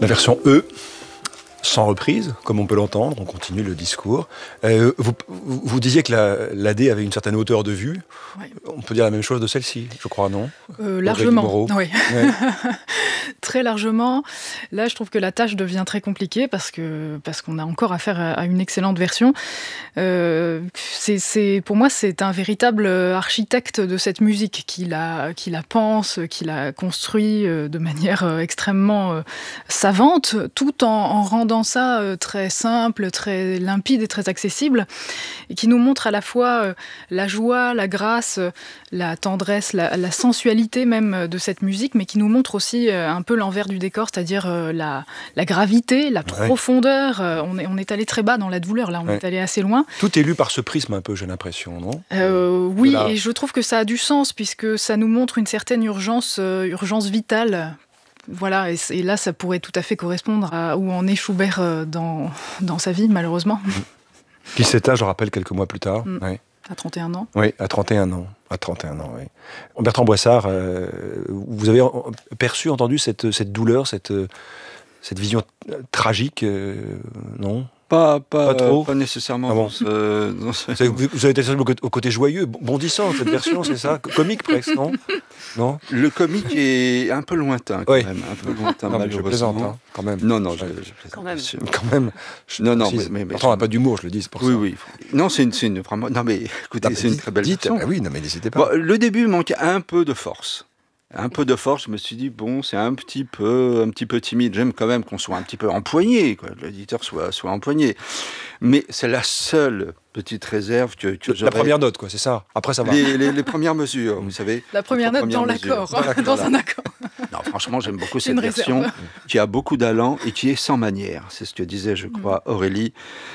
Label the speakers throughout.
Speaker 1: La version E, sans reprise, comme on peut l'entendre, on continue le discours. Vous disiez que l'AD avait une certaine hauteur de vue.
Speaker 2: Oui.
Speaker 1: On peut dire la même chose de celle-ci, je crois, non ?
Speaker 2: Largement, oui.
Speaker 1: Ouais.
Speaker 2: Très largement. Là, je trouve que la tâche devient très compliquée parce qu'on a encore affaire à une excellente version. Pour moi, c'est un véritable architecte de cette musique qui la pense, qui la construit de manière extrêmement savante, tout en rendant ça très simple, très limpide et très accessible, et qui nous montre à la fois la joie, la grâce, la tendresse, la sensualité même de cette musique, mais qui nous montre aussi un peu l'envers du décor, c'est-à-dire la gravité, la profondeur. On est allé très bas dans la douleur, là, on est allé assez loin.
Speaker 1: Tout est lu par ce prisme un peu, j'ai l'impression, non ?
Speaker 2: Oui, et je trouve que ça a du sens, puisque ça nous montre une certaine urgence vitale. Voilà, et là, ça pourrait tout à fait correspondre à où en est Schubert dans sa vie, malheureusement.
Speaker 1: Qui s'éteint, je rappelle, quelques mois plus tard. Ouais.
Speaker 2: À 31 ans.
Speaker 1: Oui, à 31 ans. À 31 ans, oui. Bertrand Boissard, vous avez entendu cette douleur, cette vision tragique, non ?
Speaker 3: Pas
Speaker 1: trop.
Speaker 3: Pas nécessairement.
Speaker 1: Ah bon. Vous avez été au côté joyeux, bondissant, cette version, c'est ça ? Comique presque, non ?
Speaker 3: Le comique est un peu lointain, quand même. Un peu lointain,
Speaker 1: non,
Speaker 3: malheureusement.
Speaker 1: Je plaisante, hein, quand même.
Speaker 3: Non, je plaisante.
Speaker 1: Quand même.
Speaker 3: Non, mais
Speaker 1: Bertrand n'a pas d'humour, je le dis, c'est pour ça.
Speaker 3: Oui. Non, c'est une vraiment... Non, mais écoutez, c'est une très belle version.
Speaker 1: Oui, non, mais n'hésitez pas.
Speaker 3: Bon, le début manquait un peu de force. Je me suis dit, bon, c'est un petit peu timide. J'aime quand même qu'on soit un petit peu empoigné, quoi, que l'éditeur soit empoigné. Mais c'est la seule petite réserve que j'aurais...
Speaker 1: La première note, quoi, c'est ça. Après, ça va.
Speaker 3: Les premières mesures, vous savez.
Speaker 2: La première note dans l'accord, dans un accord.
Speaker 3: Non, franchement, j'aime beaucoup cette version qui a beaucoup d'allant et qui est sans manière. C'est ce que disait, je crois, Aurélie.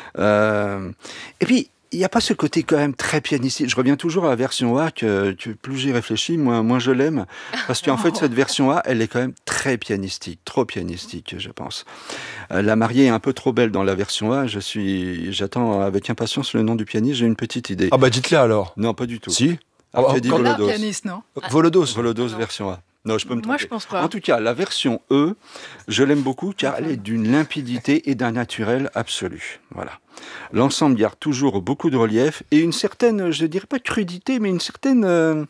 Speaker 3: Et puis, il n'y a pas ce côté quand même très pianistique. Je reviens toujours à la version A, que plus j'y réfléchis, moins je l'aime. Parce qu'en fait, cette version A, elle est quand même très pianistique, trop pianistique, je pense. La mariée est un peu trop belle dans la version A. J'attends avec impatience le nom du pianiste. J'ai une petite idée.
Speaker 1: Ah bah dites-le alors.
Speaker 3: Non, pas du tout.
Speaker 1: Si.
Speaker 3: Volodos.
Speaker 2: Pianiste, non ?
Speaker 3: Volodos version A. Non, je peux me tromper.
Speaker 2: Moi, je pense pas.
Speaker 3: En tout cas, la version E, je l'aime beaucoup car elle est d'une limpidité et d'un naturel absolu. Voilà. L'ensemble garde toujours beaucoup de relief et une certaine, je ne dirais pas crudité, mais une certaine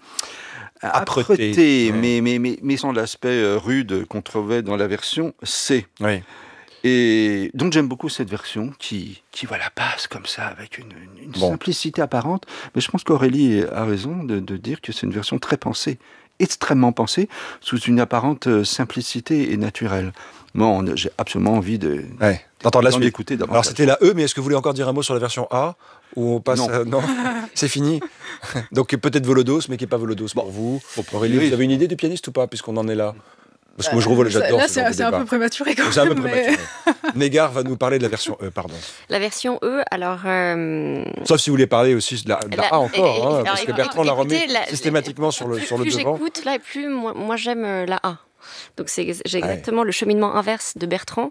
Speaker 3: âpreté, mais sans l'aspect rude qu'on trouvait dans la version C.
Speaker 1: Oui.
Speaker 3: Et donc j'aime beaucoup cette version qui voilà, passe comme ça avec une simplicité apparente. Mais je pense qu'Aurélie a raison de dire que c'est une version très pensée, extrêmement pensée, sous une apparente simplicité et naturelle. Moi, j'ai absolument envie
Speaker 1: d'entendre la suite.
Speaker 3: D'écouter davantage.
Speaker 1: Alors c'était la E, mais est-ce que vous voulez encore dire un mot sur la version A ou on passe
Speaker 3: Non,
Speaker 1: c'est fini. Donc peut-être Volodos, mais qui n'est pas Volodos pour vous. Aurélie, vous avez une idée du pianiste ou pas, puisqu'on en est là ? Parce que moi, j'adore
Speaker 2: là,
Speaker 1: ce genre de
Speaker 2: c'est un
Speaker 1: débat.
Speaker 2: peu prématuré quand même.
Speaker 1: C'est un peu prématuré. Négard va nous parler de la version E, pardon.
Speaker 4: La version E, alors...
Speaker 1: Sauf si vous voulez parler aussi de la A encore, parce que Bertrand la remet
Speaker 4: écoutez,
Speaker 1: systématiquement sur le devant.
Speaker 4: Plus j'écoute, là, plus moi j'aime la A. Donc j'ai exactement le cheminement inverse de Bertrand.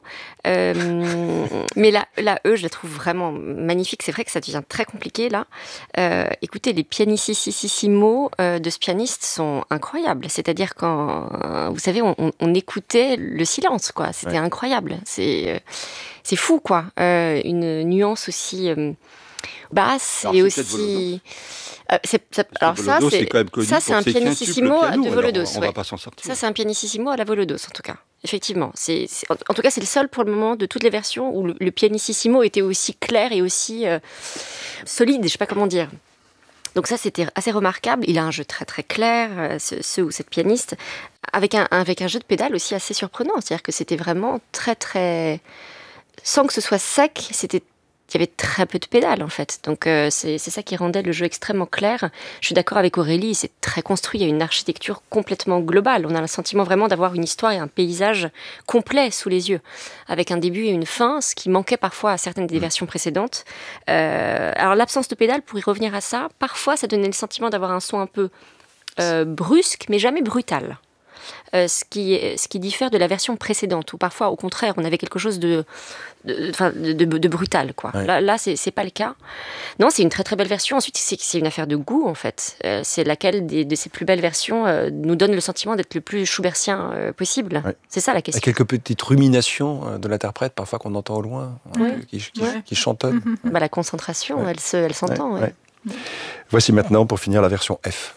Speaker 4: Mais la E, je la trouve vraiment magnifique. C'est vrai que ça devient très compliqué là. Écoutez, les pianissimo de ce pianiste sont incroyables. C'est-à-dire quand, vous savez, on écoutait le silence, quoi. C'était incroyable. C'est fou, quoi. Une nuance aussi basse. Alors, et aussi...
Speaker 3: alors ça,
Speaker 4: c'est un pianissimo de Volodos.
Speaker 3: On va pas s'en sortir.
Speaker 4: Ça, c'est un pianissimo à la Volodos, en tout cas. Effectivement. En tout cas, c'est le seul pour le moment de toutes les versions où le pianissimo était aussi clair et aussi solide, je sais pas comment dire. Donc ça, c'était assez remarquable. Il a un jeu très très clair, ce ou cette pianiste, avec un jeu de pédales aussi assez surprenant. C'est-à-dire que c'était vraiment très très... Sans que ce soit sec, il y avait très peu de pédales, en fait. Donc, c'est ça qui rendait le jeu extrêmement clair. Je suis d'accord avec Aurélie, c'est très construit. Il y a une architecture complètement globale. On a le sentiment vraiment d'avoir une histoire et un paysage complet sous les yeux, avec un début et une fin, ce qui manquait parfois à certaines des versions précédentes. Alors, l'absence de pédales, pour y revenir à ça, parfois, ça donnait le sentiment d'avoir un son un peu brusque, mais jamais brutal. ce qui diffère de la version précédente, où parfois, au contraire, on avait quelque chose de brutal, quoi. Ouais. Là, c'est pas le cas. Non, c'est une très très belle version. Ensuite, c'est une affaire de goût, en fait. C'est laquelle de ces plus belles versions nous donne le sentiment d'être le plus schubertien possible. Ouais. C'est ça la question.
Speaker 1: Et quelques petites ruminations de l'interprète, parfois qu'on entend au loin, qui chantonne.
Speaker 4: La concentration, elle s'entend. Ouais.
Speaker 1: Voici maintenant, pour finir, la version F.